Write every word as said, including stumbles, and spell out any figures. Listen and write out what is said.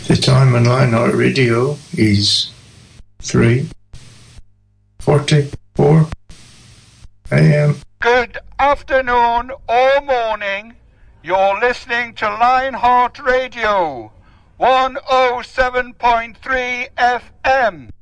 The time on Lionheart Radio is three forty-four a.m. Good afternoon or morning. You're listening to Lionheart Radio, one oh seven point three F M.